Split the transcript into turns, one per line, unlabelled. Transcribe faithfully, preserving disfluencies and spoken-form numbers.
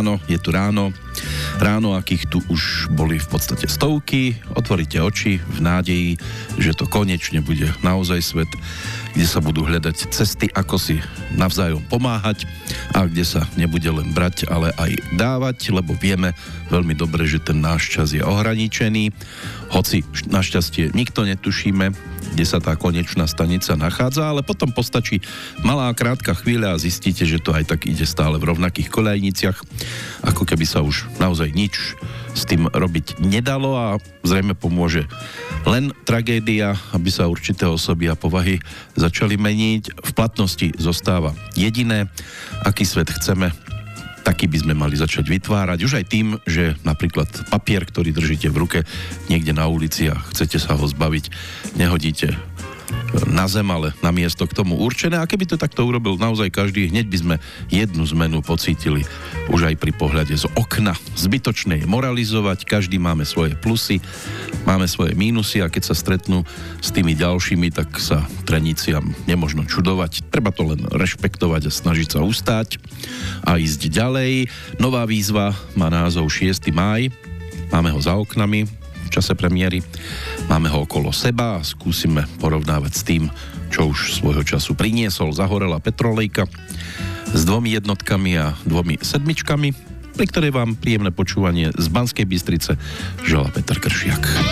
Áno, je tu ráno. Ráno, akých tu už boli v podstate stovky. Otvoríte oči v nádeji, že to konečne bude naozaj svet, kde sa budú hľadať cesty, ako si navzájom pomáhať a kde sa nebude len brať, ale aj dávať, lebo vieme veľmi dobre, že ten náš čas je ohraničený. Hoci našťastie nikto netušíme, kde sa tá konečná stanica nachádza, ale potom postačí malá krátka chvíľa a zistíte, že to aj tak ide stále v rovnakých koľajniciach, ako keby sa už naozaj nič s tým robiť nedalo a zrejme pomôže len tragédia, aby sa určité osoby a povahy začali meniť. V platnosti zostáva jediné, aký svet chceme, taký by sme mali začať vytvárať. Už aj tým, že napríklad papier, ktorý držíte v ruke niekde na ulici a chcete sa ho zbaviť, nehodíte na zem, ale na miesto k tomu určené. A keby to takto urobil naozaj každý, hneď by sme jednu zmenu pocítili už aj pri pohľade z okna. Zbytočné je moralizovať, každý máme svoje plusy, máme svoje mínusy a keď sa stretnú s tými ďalšími, tak sa treniciam nemožno čudovať. Treba to len rešpektovať a snažiť sa ustáť a ísť ďalej. Nová výzva má názov šiesteho mája. Máme ho za oknami v čase premiéry. Máme ho okolo seba a skúsime porovnávať s tým, čo už svojho času priniesol Zahorela Petrolejka s dvomi jednotkami a dvomi sedmičkami, pri ktorej vám príjemné počúvanie z Banskej Bystrice želá Peter Kršiak.